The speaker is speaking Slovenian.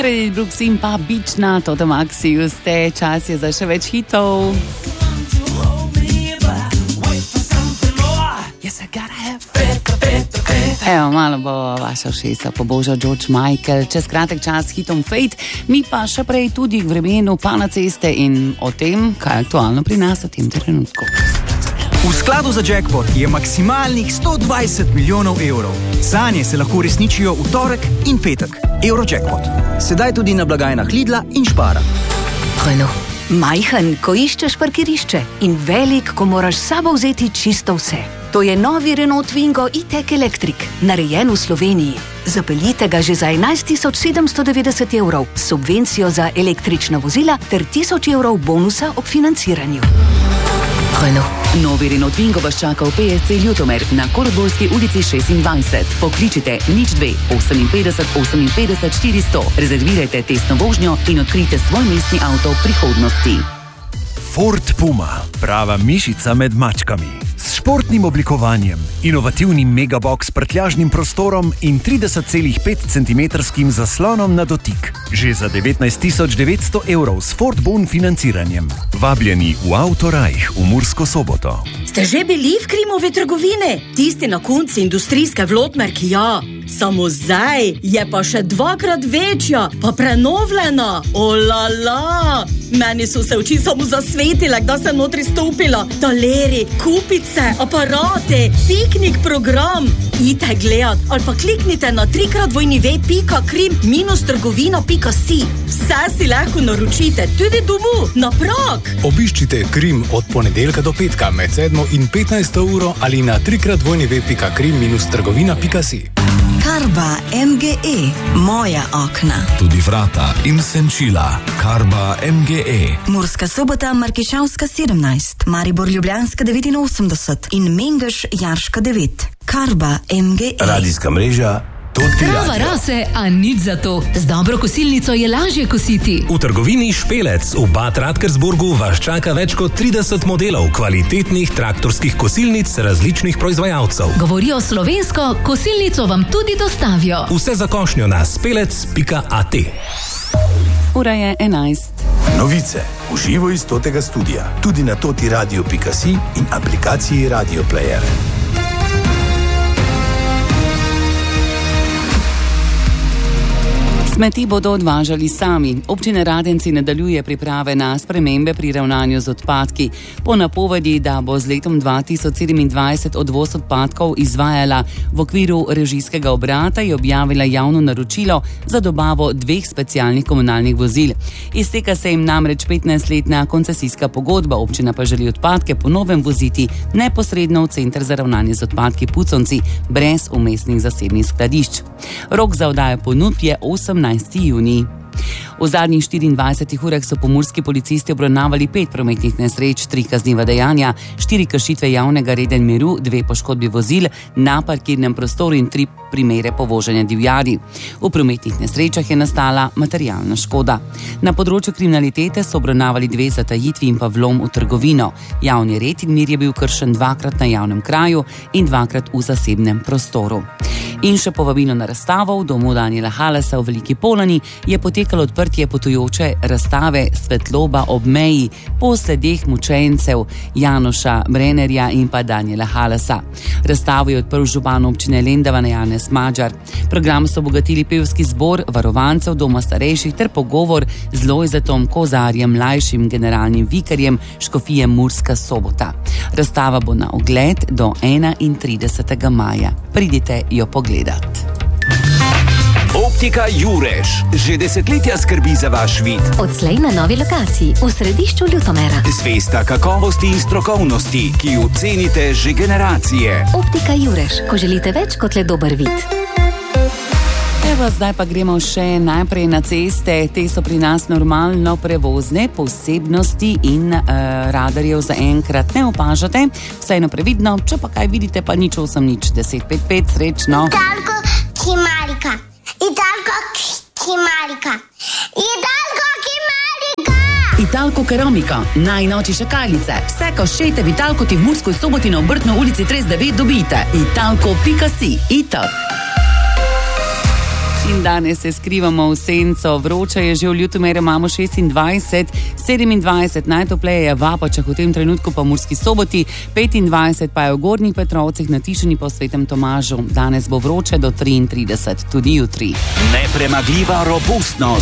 Meredith Brooks in pa Bična, Toto Maxi, ste, čas je za še več hitov. Evo, malo bo vaša všesa pobožal George Michael, čez kratek čas hitom Fate, mi pa še prej tudi v vremenu pa na ceste in o tem, kaj je aktualno pri nas v tem trenutku. V skladu za jackpot je maksimalnih 120 milijonov evrov. Sanje se lahko resničijo v torek in petek. Eurojackpot. Sedaj tudi na blagajnah Lidla in Spara. Hojno, majhen, ko iščeš parkirišče in velik, ko moraš s sabo vzeti čisto vse. To je novi Renault Twingo E-Tech Electric, narejen v Sloveniji. Zapeljite ga že za 11.790 evrov, subvencijo za električna vozila ter 1000 evrov bonusa ob financiranju. Hojno. Novi Renault Twingo vas čaka v PSC Ljutomer na Koroborski ulici 26. Pokličite 02 58 58 400. Rezervirajte testno vožnjo in odkrijte svoj mestni avto v prihodnosti. Ford Puma, prava mišica med mačkami. S športnim oblikovanjem, inovativnim megabox s prtljažnim prostorom in 30,5 cm zaslonom na dotik. Že za 19.900 evrov s Ford Bon financiranjem. Vabljeni v Autorajh v Mursko Soboto. Ste že bili v Krimove trgovine? Tisti na konci industrijske Vlotmerk, ja. Samo zdaj je pa še 2-krat večja, pa prenovljena. Olala! Meni so se oči samo zasvetile, da sem notri stopila. Taleri, kupice, aparate, piknik program. Idite gledat ali pa kliknite na www.krim-trgovina.si. Vse si lahko naročite, tudi domu, na prag. Obiščite Krim od ponedeljka do petka med 7 in 15 uro ali na www.krim-trgovina.si. Karba MGE, moja okna. Tudi vrata in senčila. Karba MGE. Murska Sobota, Markišavska 17, Maribor Ljubljanska 89 in Mengeš Jarška 9. Karba MGE. Radijska mreža Trava rase, a nič za to. Z dobro kosilnico je lažje kositi. V trgovini Špelec v Bad Radkersburgu vas čaka več kot 30 modelov kvalitetnih traktorskih kosilnic različnih proizvajalcev. Govorijo slovensko, kosilnico vam tudi dostavijo. Vse za košnjo na spelec.at. Ura je 11. Novice v živo iz Totega studia. Tudi na totiradio.si in aplikaciji Radio Player. Smeti bodo odvažali sami. Občina Radenci nadaljuje priprave na spremembe pri ravnanju z odpadki. Po napovedi, da bo z letom 2027 odvoz odpadkov izvajala v okviru režijskega obrata, je objavila javno naročilo za dobavo 2 specialnih komunalnih vozil. Izteka se jim namreč 15-letna koncesijska pogodba, občina pa želi odpadke po novem voziti neposredno v Center za ravnanje z odpadki Puconci, brez vmesnih zasebnih skladišč. Rok za oddajo ponudb je 18. junij. V zadnjih 24 urah so pomurski policisti obravnavali 5 prometnih nesreč, 3 kazniva dejanja, 4 kršitve javnega reda in miru, 2 poškodbi vozil na parkirnem prostoru in 3 primere povoženja divjadi. V prometnih nesrečah je nastala materialna škoda. Na področju kriminalitete so obravnavali 2 zatajitvi in pa vlom v trgovino. Javni red in mir je bil kršen 2-krat na javnem kraju in 2-krat v zasebnem prostoru. In še povabilo na razstavo v domu Daniela Halasa v Veliki Polani je potekalo odprtje potujoče razstave Svetloba ob meji po sledeh mučencev Janoša Brennerja in pa Daniela Halasa. Razstavo je odprl župan občine Lendava Janez Madžar. Program so obogatili pevski zbor varovancev doma starejših ter pogovor z Lojzetom Kozarjem, mlajšim generalnim vikarjem škofije Murska Sobota. Razstava bo na ogled do 31. maja. Pridite jo pogledat. Optika Jurež že desetletja skrbi za vaš vid. Odslej na novi lokaciji v središču Ljutomera. Zvesta kakovosti in strokovnosti, ki jo cenite že generacije. Optika Jurež, ko želite več kot le dober vid. Evo, zdaj pa gremo še najprej na ceste. Te so pri nas normalno prevozne, posebnosti in radarjev zaenkrat ne opažate. Vseeno previdno, če pa kaj vidite, pa nič 1055, srečno. Italko Kimarika. Italko Keramika, najnovejše šakalice. Vse, ko šejete v Italko, ti v Mursko Soboti na Obrtno ulici 39 dobite. Italko.si. Italko. In danes se skrivamo v senco. Vroče je že v Ljutomeru, imamo 26, 27 najtopleje je v Apačah, v tem trenutku pa v Murski Soboti, 25 pa je v Gornjih Petrovcih, na Tišini po Svetem Tomažu. Danes bo vroče do 33, tudi jutri. Nepremagljiva robustnost